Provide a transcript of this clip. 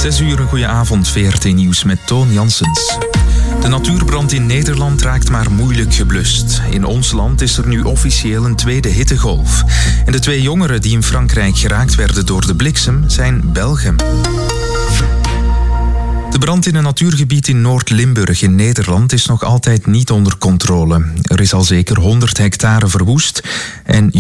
6 uur, een goede avond, VRT Nieuws met Toon Janssens. De natuurbrand in Nederland raakt maar moeilijk geblust. In ons land is er nu officieel een tweede hittegolf. En de 2 jongeren die in Frankrijk geraakt werden door de bliksem zijn Belgen. De brand in een natuurgebied in Noord-Limburg in Nederland is nog altijd niet onder controle. Er is al zeker 100 hectare verwoest en